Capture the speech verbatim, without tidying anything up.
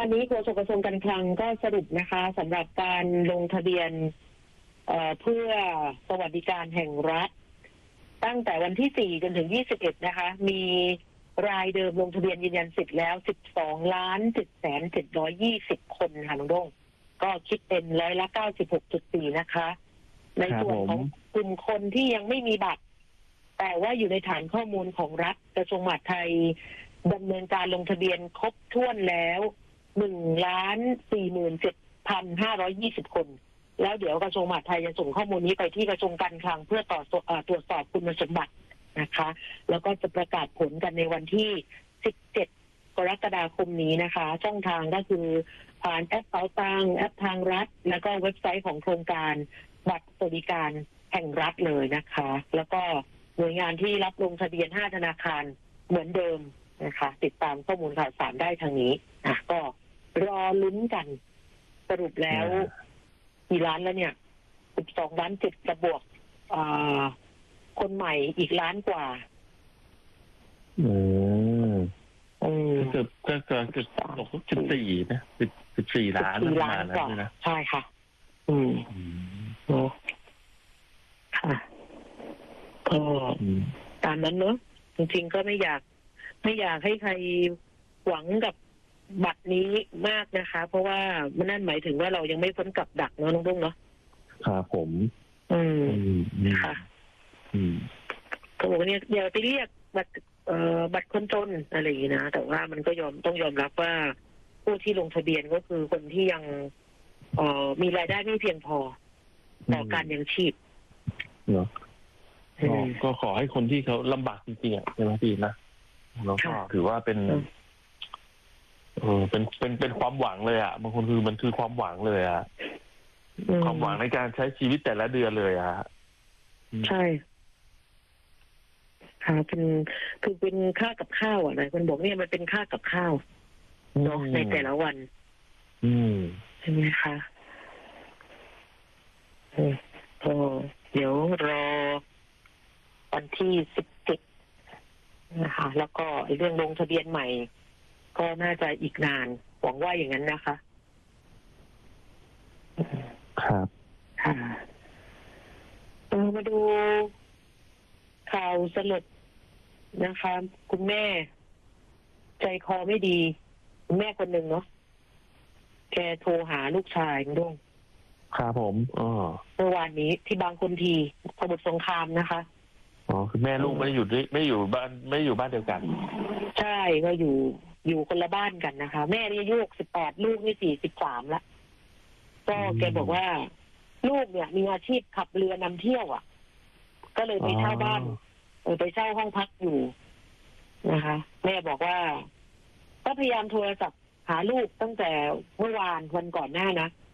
นนี้โฆษกกระทรวงการคลังก็สรุปนะคะสำหรับการลงทะเบียนเอ่อเพื่อสวัสดิการแห่งรัฐตั้งแต่วันที่สี่จนถึงยี่สิบเอ็ดนะคะมีรายเดิมลงทะเบียนยืนยันสิทธิ์แล้วสิบสองล้านเจ็ดแสนเจ็ดร้อยยี่สิบคนค่ะน้องด้งก็คิดเป็นร้อยละเก้าสิบหกจุดสี่นะคะในส่วนของกลุ่มคนที่ยังไม่มีบัตรแต่ว่าอยู่ในฐานข้อมูลของรัฐกระทรวงมหาดไทยดำเนินการลงทะเบียนครบถ้วนแล้วหนึ่งล้านสี่หมื่นเจ็ดพันห้าร้อยยี่สิบคนแล้วเดี๋ยวกระทรวงมหาดไทยจะส่งข้อมูลนี้ไปที่กระทรวงการคลังเพื่อต่อตรวจสอบคุณสมบัตินะคะแล้วก็จะประกาศผลกันในวันที่สิบเจ็ดกรกฎาคมนี้นะคะช่องทางก็คือผ่านแอปเป๋าตังแอปทางรัฐแล้วก็เว็บไซต์ของโครงการบัตรสวัสดิการแห่งรัฐเลยนะคะแล้วก็หน่วยงานที่รับลงทะเบียนห้าธนาคารเหมือนเดิมนะคะติดตามข้อมูลข่าวสารได้ทางนี้อ่ะก็รอลุ้นกันสรุปแล้วกี่ล้านแล้วเนี่ยสิบสองล้านเจ็ดจะบวกอ่าคนใหม่อีกล้านกว่าอืมอืมเกือบเกือบเกือบเกือบสิบสี่นะสิบสิบสี่ล้านประมาณนั้นนะใช่ค่ะอืมเนาะค่ะก็ตามนั้นเนอะจริงๆก็ไม่อยากไม่อยากให้ใครหวังกับบัตรนี้มากนะคะเพราะว่ามันนั่นหมายถึงว่าเรายังไม่พ้นกับดักเนาะน้องดุ้งเนาะครับผมอืมค่ะอืมเขาบอกว่าเนี่ยอย่าไปเรียกบัตรเอ่อบัตรคนจนอะไรอย่างนี้นะแต่ว่ามันก็ยอมต้องยอมรับว่าผู้ที่ลงทะเบียนก็คือคนที่ยังเอ่อมีรายได้ไม่เพียงพอต่อการยังชีพเนาะก็ขอให้คนที่เขาลำบากจริงๆอ่ะใช่ไหมพี่นะแล้วก็ถือว่าเป็นเออเป็นเป็นเป็นความหวังเลยอ่ะบางคนคือมันคือความหวังเลยอ่ะความหวังในการใช้ชีวิตแต่ละเดือนเลยอ่ะใช่ค่ะเป็นคือเป็นค่ากับข้าวอ่ะนะคนบอกเนี่ยมันเป็นค่ากับข้าวเนาะในแต่ละวันอืมใช่ไหมคะก็เดี๋ยวรอวันที่สิบเจ็ดนะคะแล้วก็เรื่องลงทะเบียนใหม่ก็น่าจะอีกนานหวังว่าอย่างนั้นนะคะครับค่ะเออมาดูข่าวสลดนะคะคุณแม่ใจคอไม่ดีคุณแม่คนหนึ่งเนาะแกโทรหาลูกชายด้วงครับผมอ๋อเมื่อวานนี้ที่บางคนทีสมุทรสงครามนะคะอ๋อคือแม่ลูกไม่ได้อยู่ด้วยไม่อยู่บ้านไม่อยู่บ้านเดียวกันใช่ก็อยู่อยู่คนละบ้านกันนะคะแม่นี่อายุหกสิบแปดลูกนี่สี่สิบสามละก็แกบอกว่าลูกเนี่ยมีอาชีพขับเรือนำเที่ยวอ่ะก็เลยไปเช่าบ้านเออไปเช่าห้องพักอยู่นะคะแม่บอกว่าก็พยายามโทรศัพท์หาลูกตั้งแต่เมื่อวานวันก่อนหน้านะ